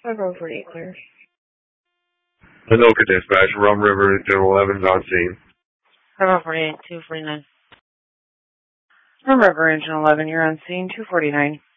548 clear. Anoka dispatch, Rum River, Engine 11 on scene. 548, 249. Rum River, Engine 11, you're on scene, 249.